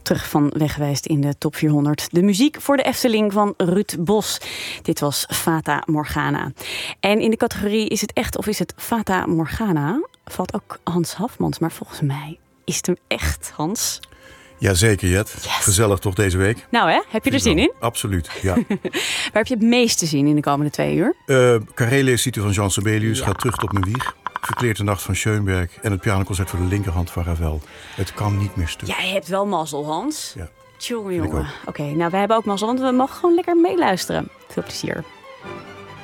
terug van weg geweest in de top 400. De muziek voor de Efteling van Ruud Bos. Dit was Fata Morgana. En in de categorie is het echt of is het Fata Morgana? Valt ook Hans Hafmans, maar volgens mij is het hem echt, Hans. Jazeker, Jet. Yes. Gezellig toch deze week? Nou hè, heb je er zin in? Absoluut, ja. Waar heb je het meest te zien in de komende 2 uur? Carré City van Jean Sibelius gaat terug tot mijn wieg. Verkleert de Nacht van Schoenberg en het pianoconcert voor de linkerhand van Ravel. Het kan niet meer stuk. Jij hebt wel mazzel, Hans. Ja. Tjonge jongen. Oké, nou wij hebben ook mazzel, want we mogen gewoon lekker meeluisteren. Veel plezier.